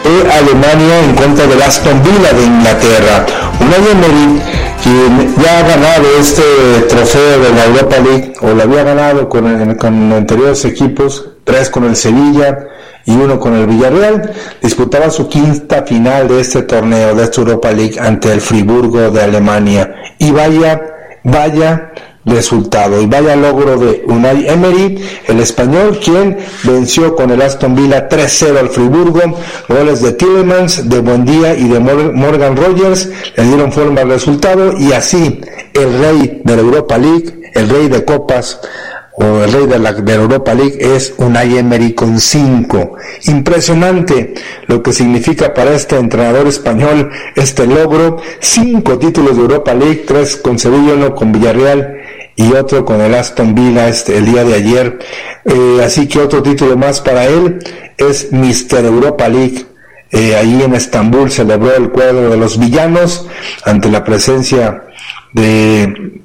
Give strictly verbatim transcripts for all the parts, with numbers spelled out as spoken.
e Alemania en contra del Aston Villa de Inglaterra. Unai Emery, quien ya ha ganado este trofeo de la Europa League, o lo había ganado con, el, con anteriores equipos, tres con el Sevilla y uno con el Villarreal, disputaba su quinta final de este torneo, de esta Europa League, ante el Friburgo de Alemania. Y vaya, vaya resultado y vaya logro de Unai Emery, el español, quien venció con el Aston Villa tres cero al Friburgo. Goles de Tielemans, de Buendía y de Morgan Rogers le dieron forma al resultado, y así el rey de la Europa League, el rey de copas, o el rey de la, de la Europa League, es Unai Emery con cinco. Impresionante lo que significa para este entrenador español este logro: cinco títulos de Europa League, tres con Sevilla, uno con Villarreal y otro con el Aston Villa este, el día de ayer. Eh, así que otro título más para él, es míster Europa League. Eh, ahí en Estambul celebró el cuadro de los villanos ante la presencia de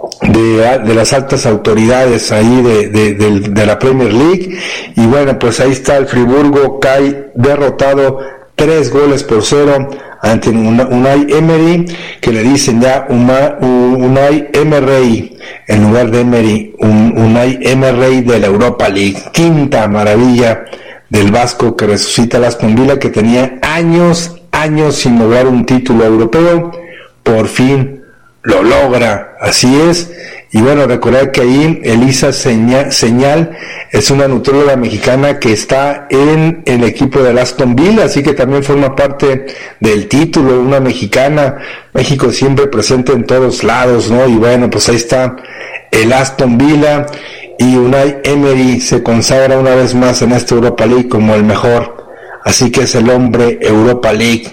De, de las altas autoridades ahí de, de, de, de la Premier League. Y bueno, pues ahí está, el Friburgo cae derrotado tres goles por cero ante Unai Emery, que le dicen ya Uma, Unai Emery en lugar de Emery, un, Unai Emery de la Europa League. Quinta maravilla del vasco que resucita el Aston Villa, que tenía años, años sin lograr un título europeo. Por fin lo logra, así es. Y bueno, recordar que ahí Elisa Señal, Señal es una nutrióloga mexicana que está en el equipo del Aston Villa, así que también forma parte del título, una mexicana. México siempre presente en todos lados, ¿no? Y bueno, pues ahí está el Aston Villa, y Unai Emery se consagra una vez más en esta Europa League como el mejor. Así que es el hombre Europa League,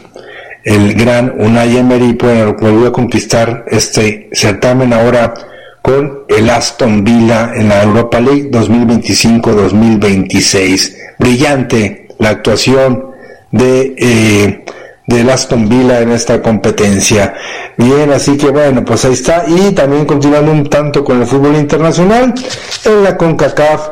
el gran Unai Emery. Bueno, volvió a conquistar este certamen ahora con el Aston Villa en la Europa League dos mil veinticinco dos mil veintiséis. Brillante la actuación de eh, del Aston Villa en esta competencia. Bien, así que bueno, pues ahí está. Y también continuando un tanto con el fútbol internacional, en la CONCACAF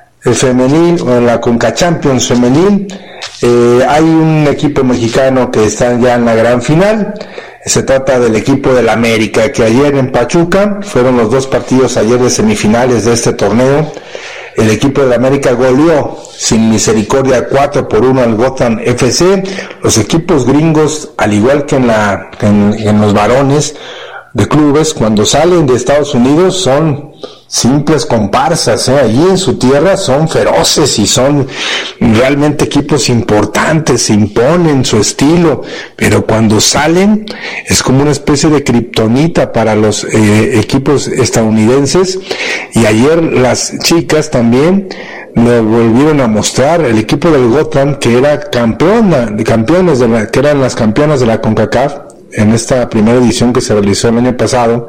femenil, o en la CONCA Champions femenil, eh, hay un equipo mexicano que está ya en la gran final. Se trata del equipo del América, que ayer en Pachuca, fueron los dos partidos ayer de semifinales de este torneo, el equipo del América goleó sin misericordia cuatro por uno al Gotham F C. Los equipos gringos, al igual que en, la, en, en los varones de clubes, cuando salen de Estados Unidos son simples comparsas, ¿eh? Allí en su tierra son feroces y son realmente equipos importantes, se imponen su estilo, pero cuando salen es como una especie de kriptonita para los eh, equipos estadounidenses. Y ayer las chicas también lo volvieron a mostrar. El equipo del Gotham, que era campeona, campeones de la, que eran las campeonas de la CONCACAF en esta primera edición que se realizó el año pasado,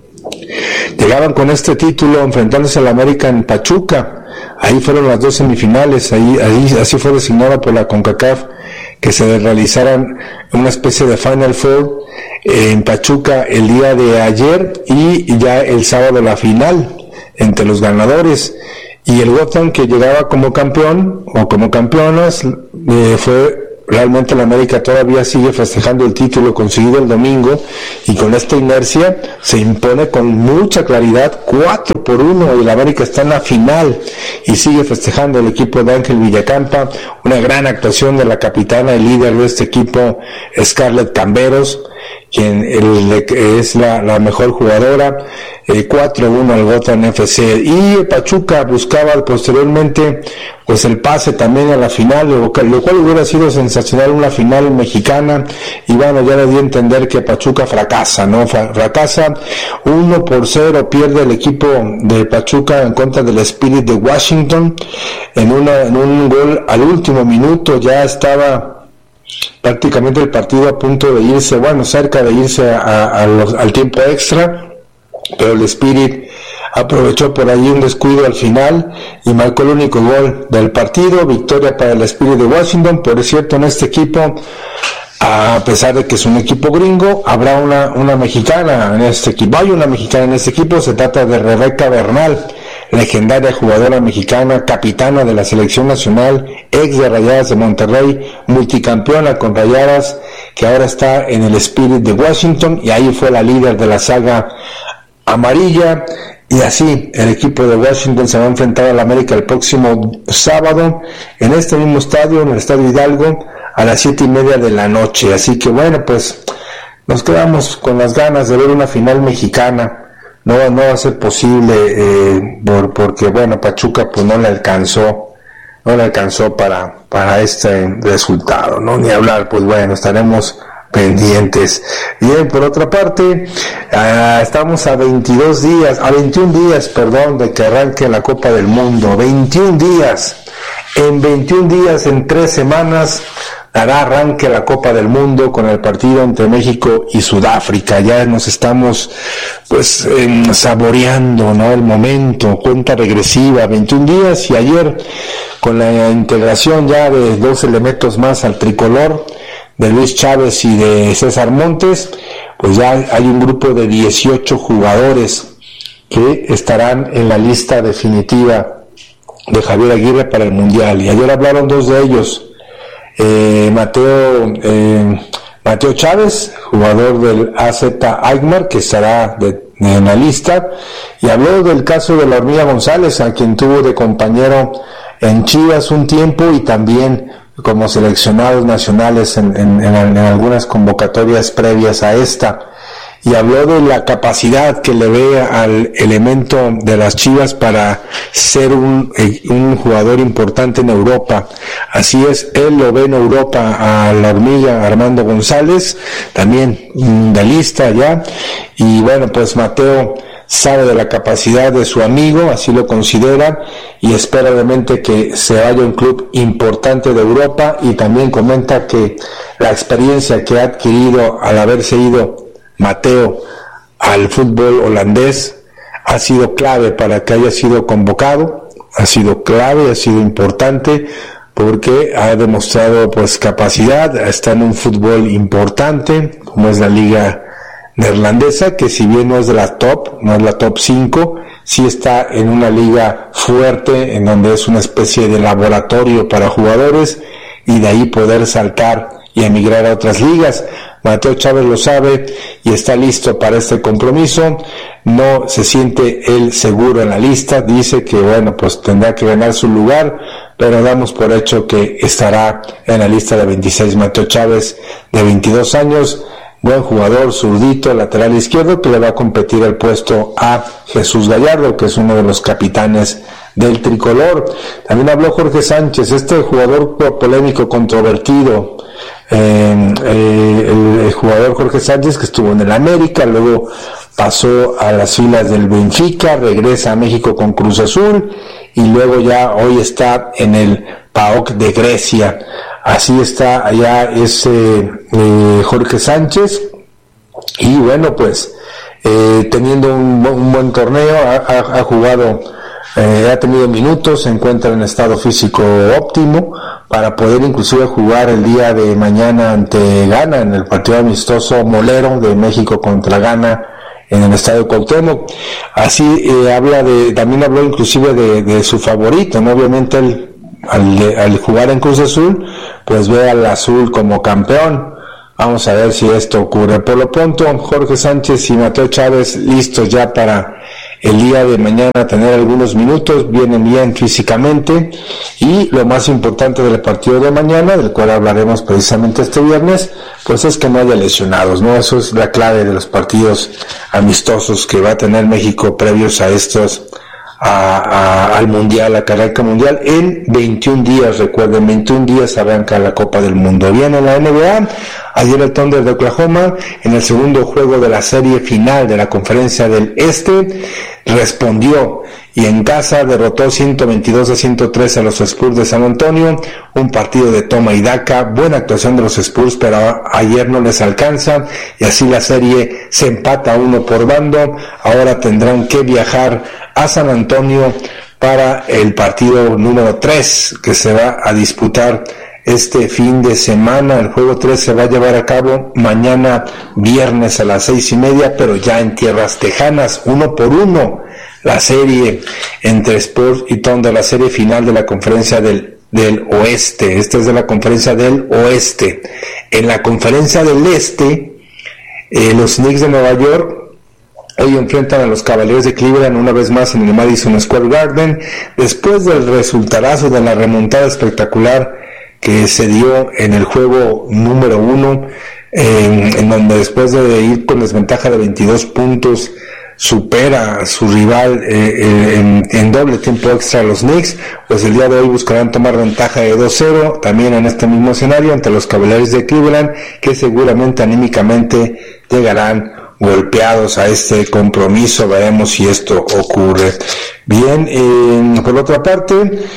llegaban con este título enfrentándose al América en Pachuca. Ahí fueron las dos semifinales, ahí, ahí así fue designada por la CONCACAF que se realizaran una especie de Final Four eh, en Pachuca el día de ayer, y ya el sábado la final entre los ganadores. Y el Gotham, que llegaba como campeón o como campeonas, eh, fue realmente la América todavía sigue festejando el título conseguido el domingo, y con esta inercia se impone con mucha claridad cuatro por uno, y la América está en la final y sigue festejando el equipo de Ángel Villacampa. Una gran actuación de la capitana y líder de este equipo, Scarlett Camberos, quien el, es la, la mejor jugadora. eh, cuatro uno al Gotham F C. Y Pachuca buscaba posteriormente pues el pase también a la final, lo, lo cual hubiera sido sensacional, una final mexicana. Y bueno, ya le di a entender que Pachuca fracasa, ¿no? Fracasa uno por cero, pierde el equipo de Pachuca en contra del Spirit de Washington en una en un gol al último minuto. Ya estaba prácticamente el partido a punto de irse, bueno, cerca de irse a, a los, al tiempo extra, pero el Spirit aprovechó por ahí un descuido al final y marcó el único gol del partido. Victoria para el Spirit de Washington. Por cierto, en este equipo, a pesar de que es un equipo gringo, habrá una, una mexicana en este equipo. Hay una mexicana en este equipo, se trata de Rebeca Bernal, legendaria jugadora mexicana, capitana de la selección nacional, ex de Rayadas de Monterrey, multicampeona con Rayadas, que ahora está en el Spirit de Washington, y ahí fue la líder de la saga amarilla. Y así, el equipo de Washington se va a enfrentar al América el próximo sábado, en este mismo estadio, en el Estadio Hidalgo, a las siete y media de la noche. Así que bueno, pues nos quedamos con las ganas de ver una final mexicana. No, no va a ser posible, eh, por, porque bueno, Pachuca pues no le alcanzó, no le alcanzó para, para este resultado, ¿no? Ni hablar, pues bueno, estaremos pendientes. Bien, por otra parte, uh, estamos a veintidós días, a veintiún días, perdón, de que arranque la Copa del Mundo. veintiún días. En veintiún días, en tres semanas, dará arranque la Copa del Mundo con el partido entre México y Sudáfrica. Ya nos estamos, pues, eh, saboreando, ¿no? El momento, cuenta regresiva, veintiún días, y ayer, con la integración ya de dos elementos más al tricolor, de Luis Chávez y de César Montes, pues ya hay un grupo de dieciocho jugadores que estarán en la lista definitiva de Javier Aguirre para el Mundial. Y ayer hablaron dos de ellos, eh, Mateo eh, Mateo Chávez, jugador del A Z Alkmaar, que estará de, de, en la lista, y habló del caso de la Hormiga González, a quien tuvo de compañero en Chivas un tiempo, y también como seleccionados nacionales en, en, en, en algunas convocatorias previas a esta, y habló de la capacidad que le ve al elemento de las Chivas para ser un, un jugador importante en Europa. Así es, él lo ve en Europa a la Hormiga Armando González, también de lista ya, y bueno, pues Mateo sabe de la capacidad de su amigo, así lo considera, y espera obviamente que se vaya a un club importante de Europa, y también comenta que la experiencia que ha adquirido al haberse ido Mateo al fútbol holandés ha sido clave para que haya sido convocado, ha sido clave, ha sido importante, porque ha demostrado pues capacidad, está en un fútbol importante, como es la liga neerlandesa, que si bien no es de la top, no es la top cinco, sí está en una liga fuerte, en donde es una especie de laboratorio para jugadores, y de ahí poder saltar y emigrar a otras ligas. Mateo Chávez lo sabe y está listo para este compromiso. No se siente él seguro en la lista, dice que bueno, pues tendrá que ganar su lugar, pero damos por hecho que estará en la lista de veintiséis. Mateo Chávez, de veintidós años, buen jugador, zurdito, lateral izquierdo, que le va a competir el puesto a Jesús Gallardo, que es uno de los capitanes del tricolor. También habló Jorge Sánchez, este jugador polémico, controvertido, eh, eh, el, el jugador Jorge Sánchez, que estuvo en el América, luego pasó a las filas del Benfica, regresa a México con Cruz Azul, y luego ya hoy está en el PAOK de Grecia. Así está allá ese eh, Jorge Sánchez, y bueno, pues eh, teniendo un, un buen torneo, ha, ha, ha jugado, eh, ha tenido minutos, se encuentra en estado físico óptimo para poder inclusive jugar el día de mañana ante Ghana en el partido amistoso molero de México contra Ghana en el Estadio Cuauhtémoc. Así eh, habla de, también habló inclusive de, de su favorito, ¿no? Obviamente él, Al, al jugar en Cruz Azul, pues ve al azul como campeón. Vamos a ver si esto ocurre. Por lo pronto, Jorge Sánchez y Mateo Chávez listos ya para el día de mañana tener algunos minutos, vienen bien físicamente, y lo más importante del partido de mañana, del cual hablaremos precisamente este viernes, pues es que no haya lesionados, ¿no? Eso es la clave de los partidos amistosos que va a tener México previos a estos A, a, al mundial, a carácter mundial, en veintiún días. Recuerden, veintiún días arranca la Copa del Mundo. Bien, en la N B A, ayer el Thunder de Oklahoma, en el segundo juego de la serie final de la Conferencia del Este, respondió y en casa derrotó ciento veintidós a ciento tres a los Spurs de San Antonio, un partido de toma y daca, buena actuación de los Spurs, pero ayer no les alcanza, y así la serie se empata uno por bando. Ahora tendrán que viajar a San Antonio para el partido número tres que se va a disputar este fin de semana. El juego tres se va a llevar a cabo mañana viernes a las seis y media, pero ya en tierras tejanas, uno por uno. la serie entre Spurs y Thunder, la serie final de la conferencia del, del oeste. Esta es de la conferencia del oeste. En la conferencia del este, eh, los Knicks de Nueva York hoy enfrentan a los Cavaliers de Cleveland una vez más en el Madison Square Garden, después del resultadazo de la remontada espectacular que se dio en el juego número uno, en, en donde después de ir con desventaja de veintidós puntos, supera a su rival eh, en, en doble tiempo extra los Knicks. Pues el día de hoy buscarán tomar ventaja de dos cero, también en este mismo escenario ante los Cavaliers de Cleveland, que seguramente anímicamente llegarán golpeados a este compromiso. Veremos si esto ocurre. Bien, eh, por otra parte,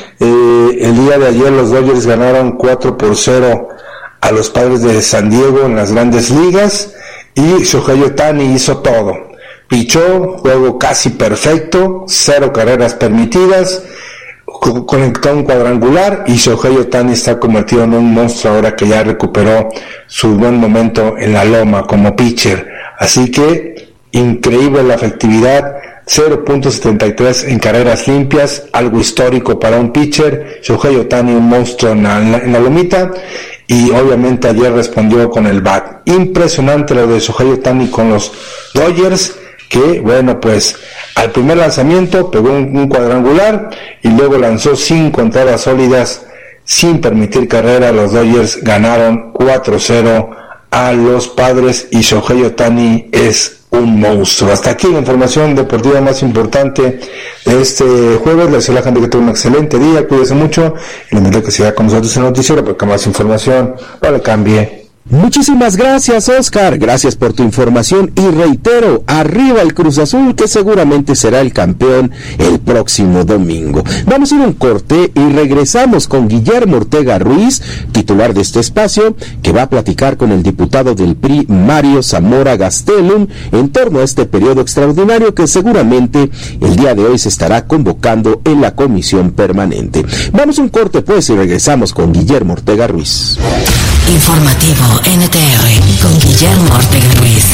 eh, el día de ayer los Dodgers ganaron cuatro por cero a los Padres de San Diego en las Grandes Ligas, y Shohei Ohtani hizo todo. Pichó, juego casi perfecto, cero carreras permitidas, conectó un cuadrangular, y Shohei Ohtani está convertido en un monstruo ahora que ya recuperó su buen momento en la loma como pitcher. Así que increíble la efectividad, cero punto setenta y tres en carreras limpias, algo histórico para un pitcher. Shohei Ohtani, un monstruo en la, en la lomita, y obviamente ayer respondió con el bat. Impresionante lo de Shohei Ohtani con los Dodgers, que bueno, pues al primer lanzamiento pegó un, un cuadrangular y luego lanzó cinco entradas sólidas sin permitir carrera. Los Dodgers ganaron cuatro cero a los Padres, y Shohei Ohtani es un monstruo. Hasta aquí la información deportiva más importante de este jueves. Les deseo a la gente que tenga un excelente día, cuídese mucho, y le invito que siga con nosotros en el noticiero, porque más información no le cambie. Muchísimas gracias, Oscar, gracias por tu información, y reitero, arriba el Cruz Azul, que seguramente será el campeón el próximo domingo. Vamos a ir a un corte y regresamos con Guillermo Ortega Ruiz, titular de este espacio, que va a platicar con el diputado del P R I, Mario Zamora Gastelum, en torno a este periodo extraordinario que seguramente el día de hoy se estará convocando en la comisión permanente. Vamos a un corte pues y regresamos con Guillermo Ortega Ruiz. Informativo N T R con Guillermo Ortega Ruiz.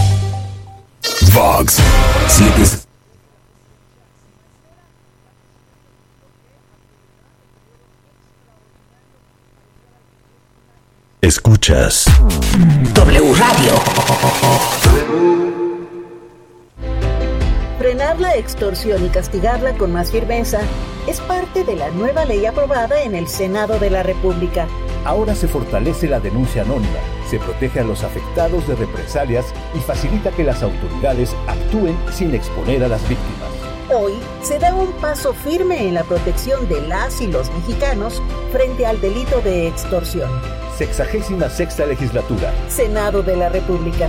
Vox siete. Escuchas W Radio. Frenar la extorsión y castigarla con más firmeza es parte de la nueva ley aprobada en el Senado de la República. Ahora se fortalece la denuncia anónima, se protege a los afectados de represalias y facilita que las autoridades actúen sin exponer a las víctimas. Hoy se da un paso firme en la protección de las y los mexicanos frente al delito de extorsión. Sexagésima sexta legislatura. Senado de la República.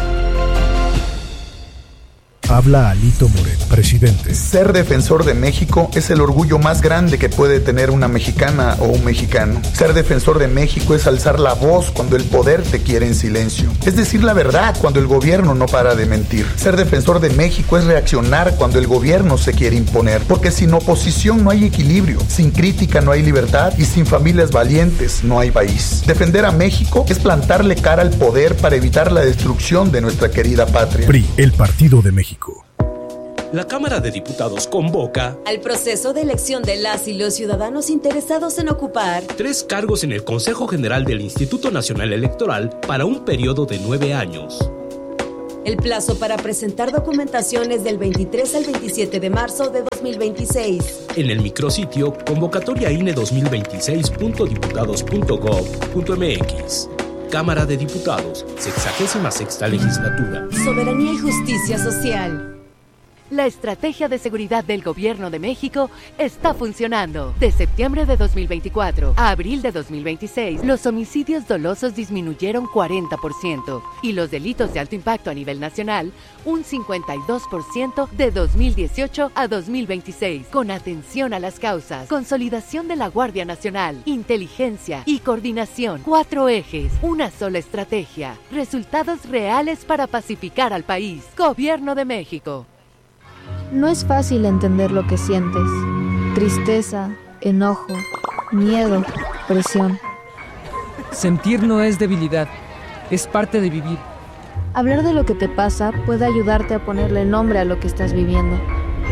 Habla Alito Moreno, presidente. Ser defensor de México es el orgullo más grande que puede tener una mexicana o un mexicano. Ser defensor de México es alzar la voz cuando el poder te quiere en silencio. Es decir la verdad cuando el gobierno no para de mentir. Ser defensor de México es reaccionar cuando el gobierno se quiere imponer. Porque sin oposición no hay equilibrio, sin crítica no hay libertad y sin familias valientes no hay país. Defender a México es plantarle cara al poder para evitar la destrucción de nuestra querida patria. P R I, el Partido de México. La Cámara de Diputados convoca al proceso de elección de las y los ciudadanos interesados en ocupar tres cargos en el Consejo General del Instituto Nacional Electoral para un periodo de nueve años. El plazo para presentar documentación es del veintitrés al veintisiete de marzo de dos mil veintiséis. En el micrositio convocatoria I N E dos mil veintiséis punto diputados punto gob punto m x. Cámara de Diputados, sexagésima sexta legislatura. Soberanía y justicia social. La estrategia de seguridad del Gobierno de México está funcionando. De septiembre de dos mil veinticuatro a abril de dos mil veintiséis, los homicidios dolosos disminuyeron cuarenta por ciento y los delitos de alto impacto a nivel nacional un cincuenta y dos por ciento de dos mil dieciocho a dos mil veintiséis. Con atención a las causas, consolidación de la Guardia Nacional, inteligencia y coordinación. Cuatro ejes, una sola estrategia. Resultados reales para pacificar al país. Gobierno de México. No es fácil entender lo que sientes. Tristeza, enojo, miedo, presión. Sentir no es debilidad, es parte de vivir. Hablar de lo que te pasa puede ayudarte a ponerle nombre a lo que estás viviendo.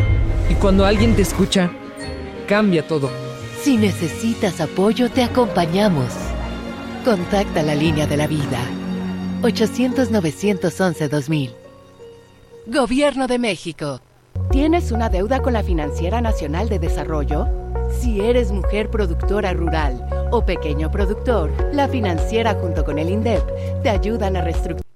Y cuando alguien te escucha, cambia todo. Si necesitas apoyo, te acompañamos. Contacta la línea de la vida. ochocientos, novecientos once, dos mil. Gobierno de México. ¿Tienes una deuda con la Financiera Nacional de Desarrollo? Si eres mujer productora rural o pequeño productor, la financiera junto con el INDEP te ayudan a reestructurar